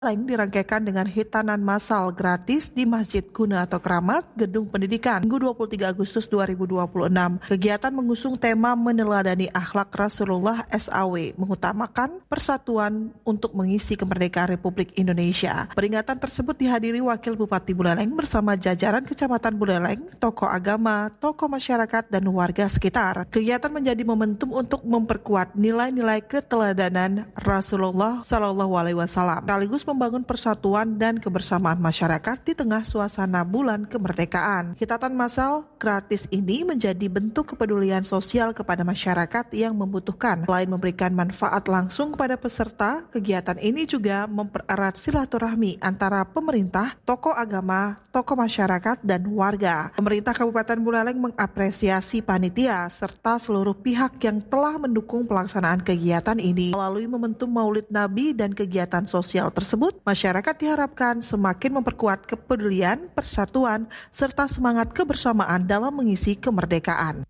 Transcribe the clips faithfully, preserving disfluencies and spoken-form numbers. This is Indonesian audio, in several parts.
Lain dirangkaikan dengan hitanan massal gratis di Masjid Guna atau Keramat, Gedung Pendidikan, Minggu dua puluh tiga Agustus dua ribu dua puluh enam. Kegiatan mengusung tema meneladani akhlak Rasulullah S A W, mengutamakan persatuan untuk mengisi kemerdekaan Republik Indonesia. Peringatan tersebut dihadiri Wakil Bupati Buleleng bersama jajaran Kecamatan Buleleng, tokoh agama, tokoh masyarakat, dan warga sekitar. Kegiatan menjadi momentum untuk memperkuat nilai-nilai keteladanan Rasulullah Shallallahu Alaihi Wasallam, sekaligus membangun persatuan dan kebersamaan masyarakat di tengah suasana bulan kemerdekaan. Hitanan massal gratis ini menjadi bentuk kepedulian sosial kepada masyarakat yang membutuhkan. Selain memberikan manfaat langsung kepada peserta, kegiatan ini juga mempererat silaturahmi antara pemerintah, tokoh agama, tokoh masyarakat, dan warga. Pemerintah Kabupaten Buleleng mengapresiasi panitia serta seluruh pihak yang telah mendukung pelaksanaan kegiatan ini. Melalui momentum Maulid Nabi dan kegiatan sosial tersebut, masyarakat diharapkan semakin memperkuat kepedulian, persatuan, serta semangat kebersamaan dalam mengisi kemerdekaan.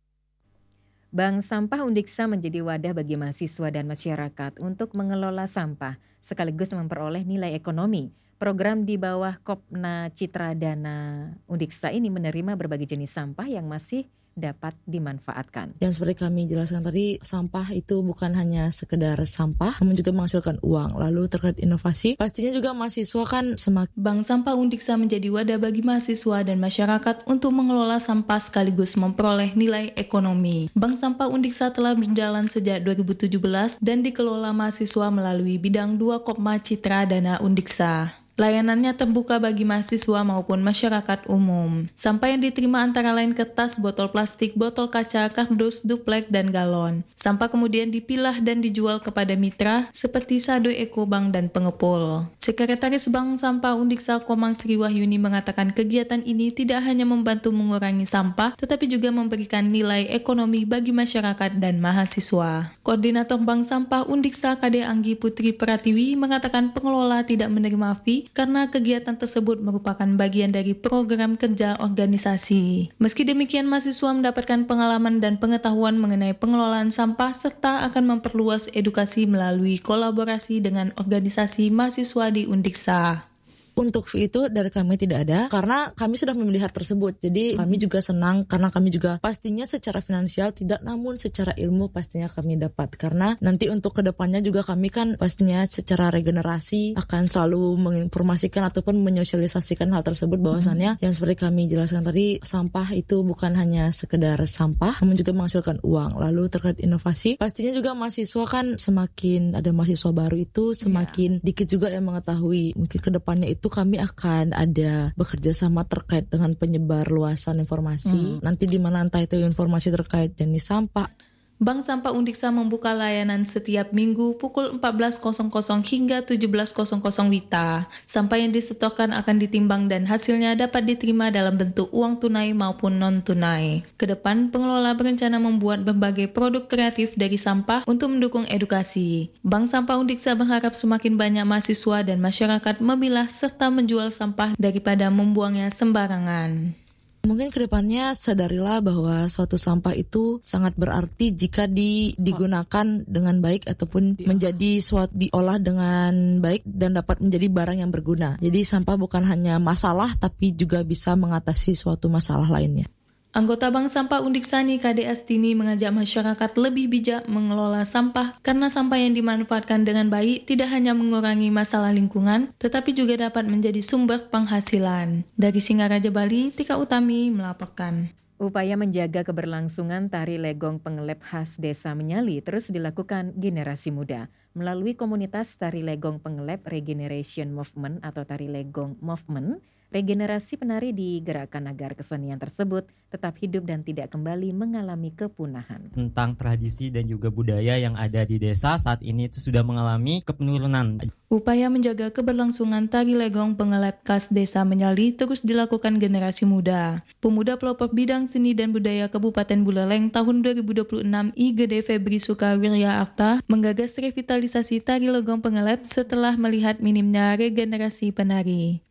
Bank Sampah Undiksa menjadi wadah bagi mahasiswa dan masyarakat untuk mengelola sampah sekaligus memperoleh nilai ekonomi. Program di bawah Kopna Citra Dana Undiksa ini menerima berbagai jenis sampah yang masih dapat dimanfaatkan. Yang seperti kami jelaskan tadi, sampah itu bukan hanya sekedar sampah, namun juga menghasilkan uang. Lalu terkait inovasi, pastinya juga mahasiswa kan semakin... Bank Sampah Undiksa menjadi wadah bagi mahasiswa dan masyarakat untuk mengelola sampah sekaligus memperoleh nilai ekonomi. Bank Sampah Undiksa telah berjalan sejak dua ribu tujuh belas dan dikelola mahasiswa melalui bidang dua Kopma Citra Dana Undiksa. Layanannya terbuka bagi mahasiswa maupun masyarakat umum. Sampah yang diterima antara lain kertas, botol plastik, botol kaca, kardus, duplek, dan galon. Sampah kemudian dipilah dan dijual kepada mitra seperti Sado Eko Bank dan pengepul. Sekretaris Bank Sampah Undiksa Komang Sri Wahyuni mengatakan kegiatan ini tidak hanya membantu mengurangi sampah, tetapi juga memberikan nilai ekonomi bagi masyarakat dan mahasiswa. Koordinator Bank Sampah Undiksa K D Anggi Putri Pratiwi mengatakan pengelola tidak menerima fee karena kegiatan tersebut merupakan bagian dari program kerja organisasi. Meski demikian, mahasiswa mendapatkan pengalaman dan pengetahuan mengenai pengelolaan sampah serta akan memperluas edukasi melalui kolaborasi dengan organisasi mahasiswa di Undiksa. Untuk fee itu dari kami tidak ada karena kami sudah memilih hal tersebut. Jadi kami juga senang karena kami juga pastinya secara finansial tidak, namun secara ilmu pastinya kami dapat. Karena nanti untuk kedepannya juga kami kan pastinya secara regenerasi akan selalu menginformasikan ataupun menyosialisasikan hal tersebut bahwasannya hmm. yang seperti kami jelaskan tadi, sampah itu bukan hanya sekedar sampah, namun juga menghasilkan uang. Lalu terkait inovasi, pastinya juga mahasiswa kan semakin ada mahasiswa baru itu semakin yeah. dikit juga yang mengetahui. Mungkin kedepannya itu itu kami akan ada bekerja sama terkait dengan penyebar luasan informasi. Hmm. Nanti di mana entah itu informasi terkait jenis sampah. Bank Sampah Undiksa membuka layanan setiap minggu pukul empat belas hingga tujuh belas Wita. Sampah yang disetorkan akan ditimbang dan hasilnya dapat diterima dalam bentuk uang tunai maupun non-tunai. Kedepan, pengelola berencana membuat berbagai produk kreatif dari sampah untuk mendukung edukasi. Bank Sampah Undiksa berharap semakin banyak mahasiswa dan masyarakat memilah serta menjual sampah daripada membuangnya sembarangan. Mungkin kedepannya sadarilah bahwa suatu sampah itu sangat berarti jika di, digunakan dengan baik ataupun ya. menjadi suatu diolah dengan baik dan dapat menjadi barang yang berguna. Jadi sampah bukan hanya masalah tapi juga bisa mengatasi suatu masalah lainnya. Anggota Bank Sampah Undiksa K D Astini mengajak masyarakat lebih bijak mengelola sampah karena sampah yang dimanfaatkan dengan baik tidak hanya mengurangi masalah lingkungan, tetapi juga dapat menjadi sumber penghasilan. Dari Singaraja, Bali, Tika Utami melaporkan. Upaya menjaga keberlangsungan tari legong pengelep khas Desa Menyali terus dilakukan generasi muda. Melalui komunitas tari legong pengelep Regeneration Movement atau tari legong Movement, regenerasi penari digerakkan agar kesenian tersebut tetap hidup dan tidak kembali mengalami kepunahan. Tentang tradisi dan juga budaya yang ada di desa saat ini itu sudah mengalami penurunan. Upaya menjaga keberlangsungan tari legong pengelep khas Desa Menyali terus dilakukan generasi muda. Pemuda pelopor bidang seni dan budaya Kabupaten Buleleng tahun dua ribu dua puluh enam I G D Febri Sukawirya Arta menggagas revitalisasi tari legong pengelep setelah melihat minimnya regenerasi penari.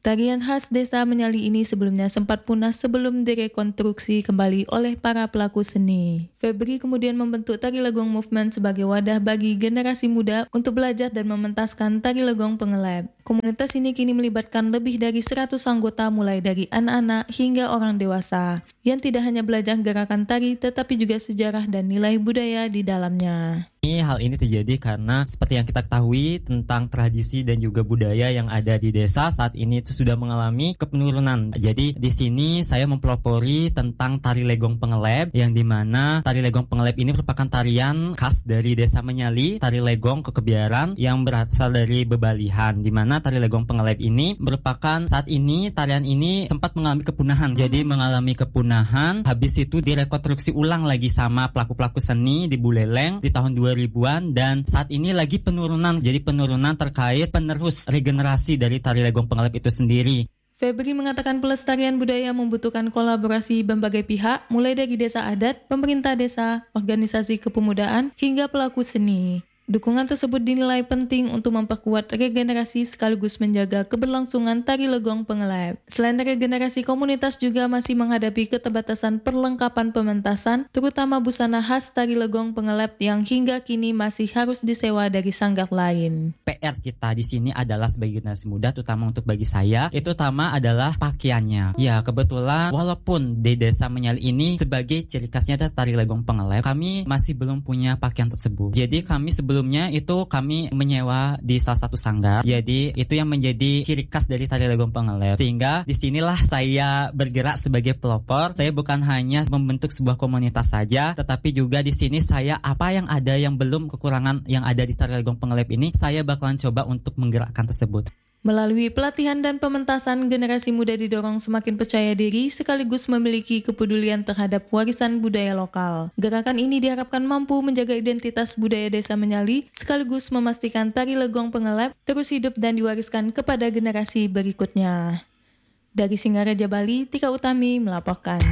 Tarian khas desa Menyali ini sebelumnya sempat punah sebelum direkonstruksi kembali oleh para pelaku seni. Febri kemudian membentuk Tari Legong Movement sebagai wadah bagi generasi muda untuk belajar dan mementaskan tari legong pengelep. Komunitas ini kini melibatkan lebih dari seratus anggota mulai dari anak-anak hingga orang dewasa yang tidak hanya belajar gerakan tari tetapi juga sejarah dan nilai budaya di dalamnya. Ini hal ini terjadi karena seperti yang kita ketahui tentang tradisi dan juga budaya yang ada di desa saat ini itu sudah mengalami kepenurunan. Jadi di sini saya mempelopori tentang tari legong pengelep, yang dimana tari legong pengelep ini merupakan tarian khas dari desa Menyali, tari legong kekebiaran yang berasal dari bebalihan, dimana tari legong pengelep ini merupakan saat ini tarian ini sempat mengalami kepunahan. Jadi mengalami kepunahan, habis itu direkonstruksi ulang lagi sama pelaku-pelaku seni di Buleleng di tahun dua ribuan, dan saat ini lagi penurunan. Jadi penurunan terkait penerus regenerasi dari tari legong pengelep itu sendiri. Febri mengatakan pelestarian budaya membutuhkan kolaborasi berbagai pihak, mulai dari desa adat, pemerintah desa, organisasi kepemudaan, hingga pelaku seni. Dukungan tersebut dinilai penting untuk memperkuat regenerasi sekaligus menjaga keberlangsungan tari legong pengelep. Selain regenerasi, komunitas juga masih menghadapi keterbatasan perlengkapan pementasan, terutama busana khas tari legong pengelep yang hingga kini masih harus disewa dari sanggar lain. P R kita di sini adalah sebagai generasi muda, terutama untuk bagi saya, itu utama adalah pakaiannya. Ya, kebetulan walaupun di desa Menyali ini sebagai ciri khasnya adalah tari legong pengelep, kami masih belum punya pakaian tersebut. Jadi kami sebelum Sebelumnya itu kami menyewa di salah satu sanggar. Jadi itu yang menjadi ciri khas dari tari legong pengelep. Sehingga disinilah saya bergerak sebagai pelopor. Saya bukan hanya membentuk sebuah komunitas saja, tetapi juga di sini saya apa yang ada yang belum kekurangan yang ada di tari legong pengelep ini, saya bakalan coba untuk menggerakkan tersebut. Melalui pelatihan dan pementasan, generasi muda didorong semakin percaya diri sekaligus memiliki kepedulian terhadap warisan budaya lokal. Gerakan ini diharapkan mampu menjaga identitas budaya desa Menyali sekaligus memastikan tari legong pengelep terus hidup dan diwariskan kepada generasi berikutnya. Dari Singaraja, Bali, Tika Utami melaporkan.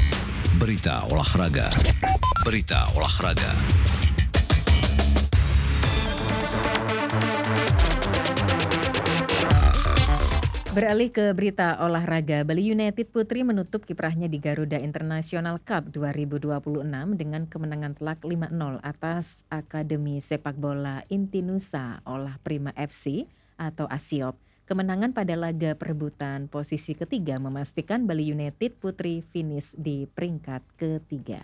Berita olahraga. Berita olahraga. Beralih ke berita olahraga, Bali United Putri menutup kiprahnya di Garuda International Cup dua ribu dua puluh enam dengan kemenangan telak lima nol atas Akademi Sepak Bola Intinusa Olah Prima F C atau ASIOP. Kemenangan pada laga perebutan posisi ketiga memastikan Bali United Putri finish di peringkat ketiga.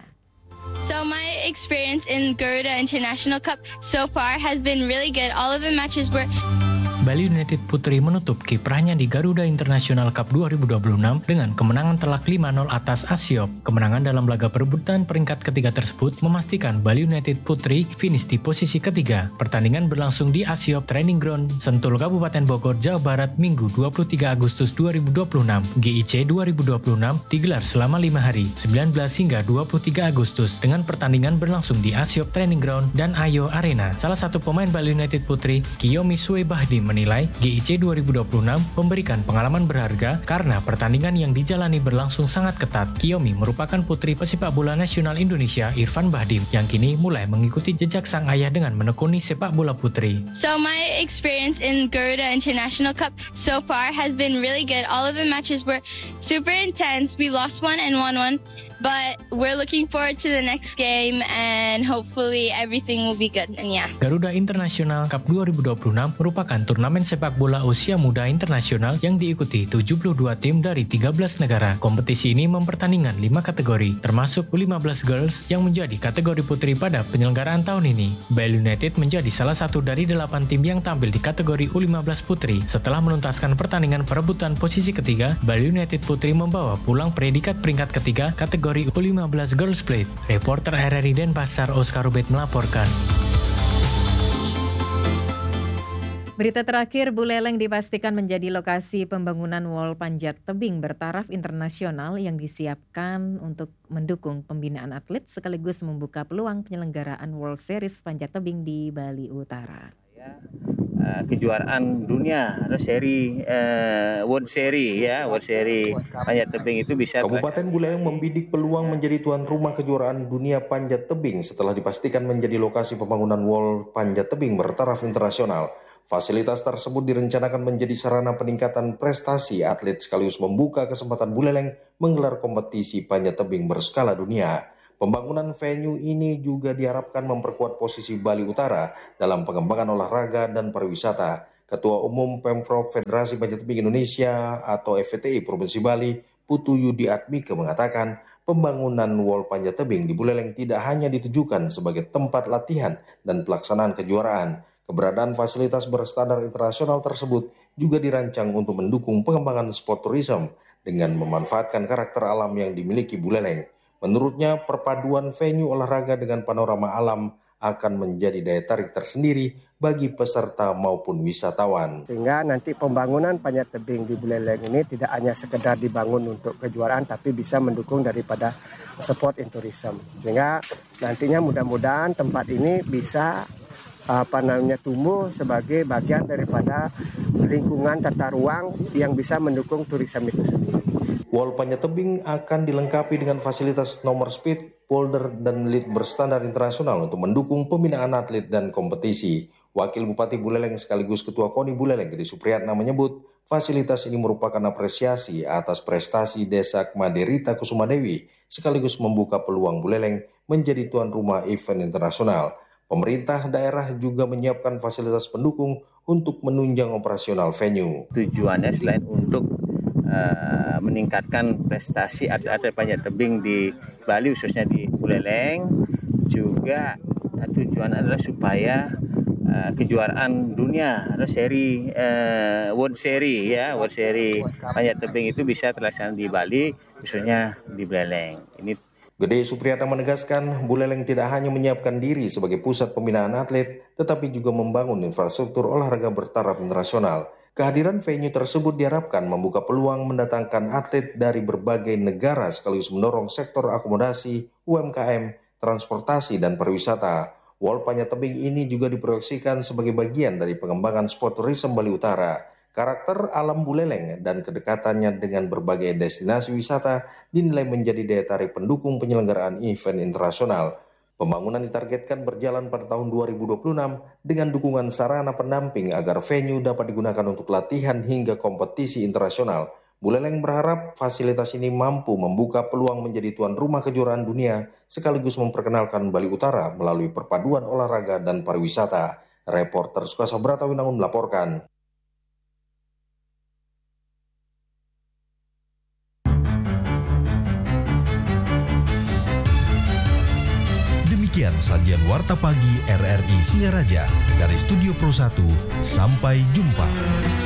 So my experience in Garuda International Cup so far has been really good. All of the matches were Bali United Putri menutup kiprahnya di Garuda International Cup dua ribu dua puluh enam dengan kemenangan telak lima nol atas ASIOP. Kemenangan dalam laga perebutan peringkat ketiga tersebut memastikan Bali United Putri finish di posisi ketiga. Pertandingan berlangsung di ASIOP Training Ground, Sentul, Kabupaten Bogor, Jawa Barat, Minggu dua puluh tiga Agustus dua ribu dua puluh enam. G I C dua ribu dua puluh enam digelar selama lima hari, sembilan belas hingga dua puluh tiga Agustus, dengan pertandingan berlangsung di ASIOP Training Ground dan Ayo Arena. Salah satu pemain Bali United Putri, Kiyomi Sue Bahdim, menilai G I C dua ribu dua puluh enam memberikan pengalaman berharga karena pertandingan yang dijalani berlangsung sangat ketat. Kiyomi merupakan putri pesepak bola nasional Indonesia Irfan Bahdim yang kini mulai mengikuti jejak sang ayah dengan menekuni sepak bola putri. So my experience in Garuda International Cup so far has been really good. All of the matches were super intense. We lost one and won one. But we're looking forward to the next game and hopefully everything will be good. And yeah. Garuda International Cup dua ribu dua puluh enam merupakan turnamen sepak bola usia muda internasional yang diikuti tujuh puluh dua tim dari tiga belas negara. Kompetisi ini mempertandingkan lima kategori, termasuk U lima belas Girls yang menjadi kategori putri pada penyelenggaraan tahun ini. Bali United menjadi salah satu dari delapan tim yang tampil di kategori U lima belas putri. Setelah menuntaskan pertandingan perebutan posisi ketiga, Bali United Putri membawa pulang predikat peringkat ketiga kategori U lima belas Girls Plate. Reporter R R I Denpasar Oscar Rubet melaporkan. Berita terakhir, Buleleng dipastikan menjadi lokasi pembangunan wall panjat tebing bertaraf internasional yang disiapkan untuk mendukung pembinaan atlet sekaligus membuka peluang penyelenggaraan World Series panjat tebing di Bali Utara. Ya, uh, kejuaraan dunia atau seri uh, World Series ya, World Series panjat tebing itu bisa. Kabupaten Buleleng membidik peluang menjadi tuan rumah kejuaraan dunia panjat tebing setelah dipastikan menjadi lokasi pembangunan World Panjat Tebing bertaraf internasional. Fasilitas tersebut direncanakan menjadi sarana peningkatan prestasi atlet sekaligus membuka kesempatan Buleleng menggelar kompetisi panjat tebing berskala dunia. Pembangunan venue ini juga diharapkan memperkuat posisi Bali Utara dalam pengembangan olahraga dan pariwisata. Ketua Umum Pemprov Federasi Panjat Tebing Indonesia atau F P T I Provinsi Bali, Putu Yudi Atmike mengatakan pembangunan World Panjat Tebing di Buleleng tidak hanya ditujukan sebagai tempat latihan dan pelaksanaan kejuaraan. Keberadaan fasilitas berstandar internasional tersebut juga dirancang untuk mendukung pengembangan sport tourism dengan memanfaatkan karakter alam yang dimiliki Buleleng. Menurutnya, perpaduan venue olahraga dengan panorama alam akan menjadi daya tarik tersendiri bagi peserta maupun wisatawan. Sehingga nanti pembangunan panjat tebing di Buleleng ini tidak hanya sekedar dibangun untuk kejuaraan, tapi bisa mendukung daripada sport and tourism. Sehingga nantinya mudah-mudahan tempat ini bisa apa namanya tumbuh sebagai bagian daripada lingkungan tata ruang yang bisa mendukung turisme itu sendiri. World Panjat Tebing akan dilengkapi dengan fasilitas nomor speed, boulder, dan lift berstandar internasional untuk mendukung pembinaan atlet dan kompetisi. Wakil Bupati Buleleng sekaligus Ketua KONI Buleleng, Gede Supriyatna menyebut fasilitas ini merupakan apresiasi atas prestasi Desa Maderita Kusumadewi sekaligus membuka peluang Buleleng menjadi tuan rumah event internasional. Pemerintah daerah juga menyiapkan fasilitas pendukung untuk menunjang operasional venue. Tujuannya selain untuk uh, meningkatkan prestasi atlet-atlet panjat tebing di Bali khususnya di Buleleng, juga uh, tujuan adalah supaya uh, kejuaraan dunia atau seri uh, World Series ya, World Series panjat tebing itu bisa terlaksana di Bali khususnya di Buleleng. Ini Gede Supriyatna menegaskan Buleleng tidak hanya menyiapkan diri sebagai pusat pembinaan atlet, tetapi juga membangun infrastruktur olahraga bertaraf internasional. Kehadiran venue tersebut diharapkan membuka peluang mendatangkan atlet dari berbagai negara sekaligus mendorong sektor akomodasi, U M K M, transportasi, dan pariwisata. World Panjat Tebing ini juga diproyeksikan sebagai bagian dari pengembangan sport tourism Bali Utara. Karakter alam Buleleng dan kedekatannya dengan berbagai destinasi wisata dinilai menjadi daya tarik pendukung penyelenggaraan event internasional. Pembangunan ditargetkan berjalan pada tahun dua ribu dua puluh enam dengan dukungan sarana pendamping agar venue dapat digunakan untuk latihan hingga kompetisi internasional. Buleleng berharap fasilitas ini mampu membuka peluang menjadi tuan rumah kejuaraan dunia sekaligus memperkenalkan Bali Utara melalui perpaduan olahraga dan pariwisata. Reporter Sukasa Bratawinangun melaporkan. Demikian sajian Warta Pagi R R I Singaraja dari Studio Pro satu. Sampai jumpa.